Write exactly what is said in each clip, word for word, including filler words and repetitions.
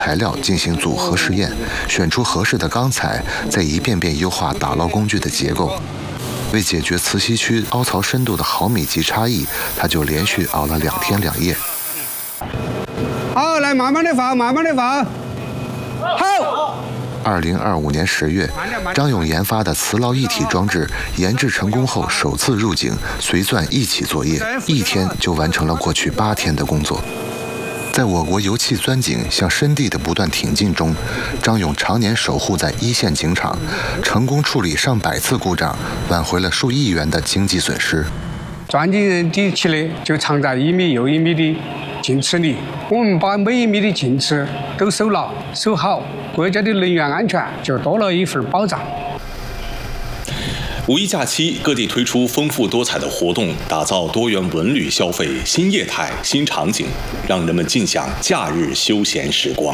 材料进行组合试验，选出合适的钢材，再一遍遍优化打捞工具的结构。为解决磁吸区凹槽深度的毫米级差异，他就连续熬了两天两夜。 好，来慢慢的放，慢慢的放。好。 二零二五年十月，张勇研发的磁捞一体装置研制成功后，首次入井，随钻一起作业，一天就完成了过去八天的工作。在我国油气钻井向深地的不断挺进中，张勇常年守护在一线井场，成功处理上百次故障，挽回了数亿元的经济损失。 钻井底起的就藏在一米又一米的井池里，我们把每一米的井池都守牢守好，国家的能源安全就多了一份保障。 五一假期，各地推出丰富多彩的活动，打造多元文旅消费新业态、新场景，让人们尽享假日休闲时光。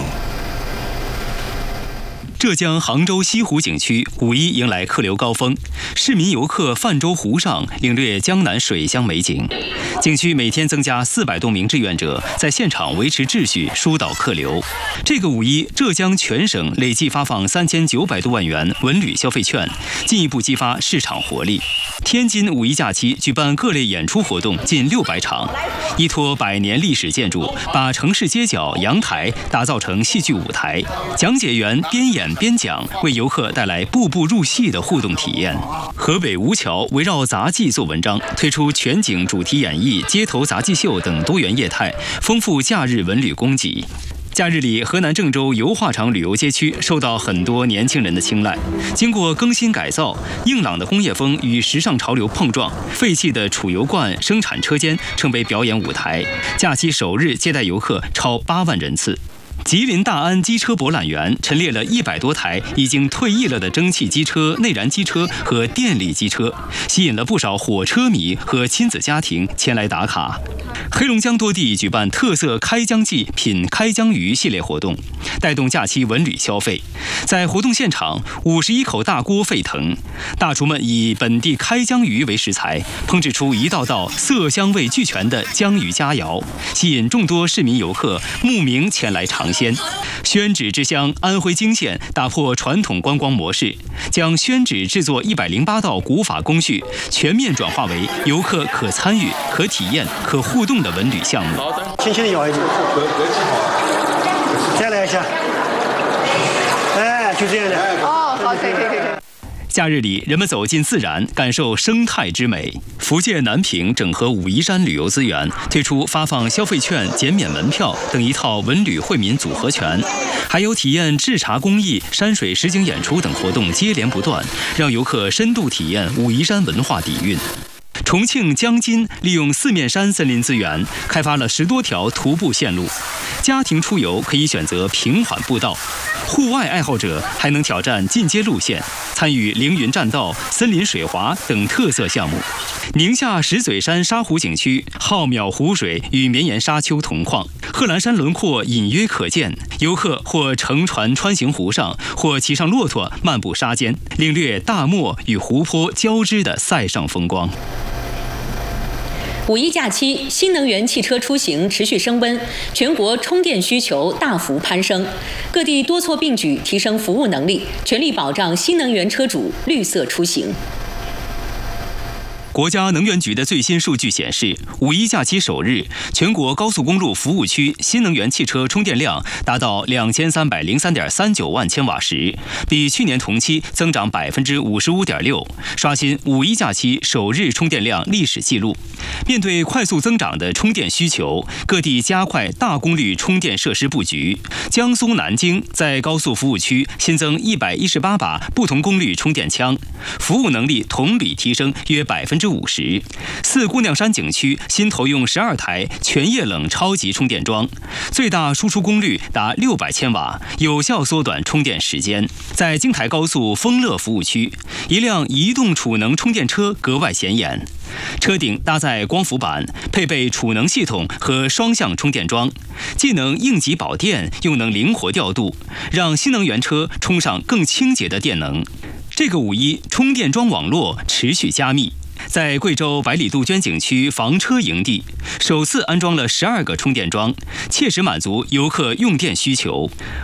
浙江杭州西湖景区五一迎来客流高峰，市民游客泛舟湖上，领略江南水乡美景。景区每天增加四百多名志愿者，在现场维持秩序，疏导客流。这个五一，浙江全省累计发放三千九百多万元文旅消费券，进一步激发市场活力。天津五一假期举办各类演出活动近六百场，依托百年历史建筑，把城市街角、阳台打造成戏剧舞台，讲解员边演边讲，为游客带来步步入戏的互动体验。河北吴桥围绕杂技做文章，推出全景主题演绎、街头杂技秀等多元业态，丰富假日文旅供给。假日里，河南郑州油画厂旅游街区受到很多年轻人的青睐。经过更新改造，硬朗的工业风与时尚潮流碰撞，废弃的储油罐生产车间成为表演舞台。假期首日接待游客超八万人次。吉林大安机车博览园陈列了一百多台已经退役了的蒸汽机车、内燃机车和电力机车，吸引了不少火车迷和亲子家庭前来打卡。黑龙江多地举办特色开江季品开江鱼系列活动，带动假期文旅消费。在活动现场，五十一口大锅沸腾，大厨们以本地开江鱼为食材，烹制出一道道色香味俱全的江鱼佳肴，吸引众多市民游客慕名前来尝鲜。宣纸之乡安徽泾县打破传统观光模式，将宣纸制作一百零八道古法工序全面转化为游客可参与、可体验、可互动的文旅项目。 轻轻的摇一摇，再来一下，哎，就这样的。 哦，好，可以可以可以。 假日里，人们走进自然，感受生态之美。福建南平整合武夷山旅游资源，推出发放消费券、减免门票等一套文旅惠民组合拳，还有体验制茶工艺、山水实景演出等活动接连不断，让游客深度体验武夷山文化底蕴。重庆江津利用四面山森林资源，开发了十多条徒步线路。家庭出游可以选择平缓步道，户外爱好者还能挑战进阶路线，参与凌云栈道、森林水滑等特色项目。宁夏石嘴山沙湖景区浩渺湖水与绵延沙丘同框，贺兰山轮廓隐约可见。游客或乘船穿行湖上，或骑上骆驼漫步沙间，领略大漠与湖泊交织的塞上风光。 五一假期，新能源汽车出行持续升温，全国充电需求大幅攀升，各地多措并举提升服务能力，全力保障新能源车主绿色出行。 国家能源局的最新数据显示，五一假期首日，全国高速公路服务区新能源汽车充电量达到两千三百零三点三九万千瓦时，比去年同期增长百分之五十五点六，刷新五一假期首日充电量历史记录。面对快速增长的充电需求，各地加快大功率充电设施布局。江苏南京在高速服务区新增一百一十八把不同功率充电枪，服务能力同比提升约百分之五十。四姑娘山景区新投用十二台全液冷超级充电桩，最大输出功率达六百千瓦，有效缩短充电时间。在京台高速丰乐服务区，一辆移动储能充电车格外显眼。车顶搭载光伏板，配备储能系统和双向充电桩，既能应急保电，又能灵活调度，让新能源车充上更清洁的电能。这个五一，充电桩网络持续加密。在贵州百里杜鹃景区房车营地，首次安装了十二个充电桩，切实满足游客用电需求。